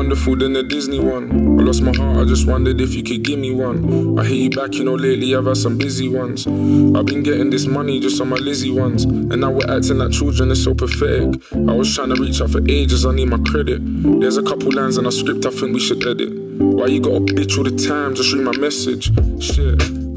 wonderful than the Disney one. I lost my heart, I just wondered if you could give me one. I hit you back, you know, lately I've had some busy ones. I've been getting this money just on my Lizzie ones. And now we're acting like children, it's so pathetic. I was trying to reach out for ages, I need my credit. There's a couple lines in our script I think we should edit. Why you got a bitch all the time, just read my message. Shit.